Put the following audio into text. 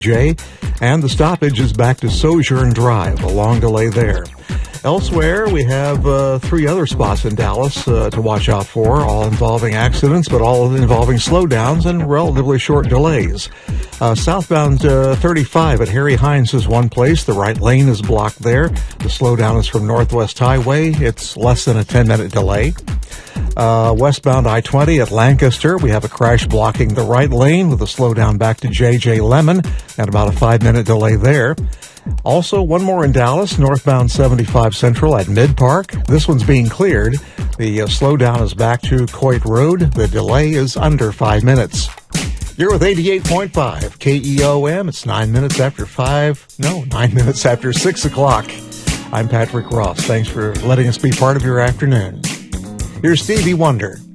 J, and the stoppage is back to Sojourn Drive, a long delay there. Elsewhere, we have 3 other spots in Dallas to watch out for, all involving accidents, but all involving slowdowns and relatively short delays. Southbound 35 at Harry Hines is one place. The right lane is blocked there. The slowdown is from Northwest Highway. It's less than a 10-minute delay. Westbound I-20 at Lancaster, we have a crash blocking the right lane with a slowdown back to J.J. Lemon and about a 5-minute delay there. Also, one more in Dallas, northbound 75 Central at Mid-Park. This one's being cleared. The slowdown is back to Coit Road. The delay is under 5 minutes. You're with 88.5 KEOM. It's 9 minutes after 6 o'clock. I'm Patrick Ross. Thanks for letting us be part of your afternoon. Here's Stevie Wonder.